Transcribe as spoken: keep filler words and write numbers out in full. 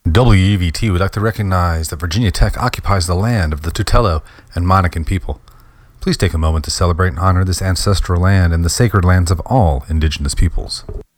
W E V T would like to recognize that Virginia Tech occupies the land of the Tutelo and Monacan people. Please take a moment to celebrate and honor this ancestral land and the sacred lands of all indigenous peoples.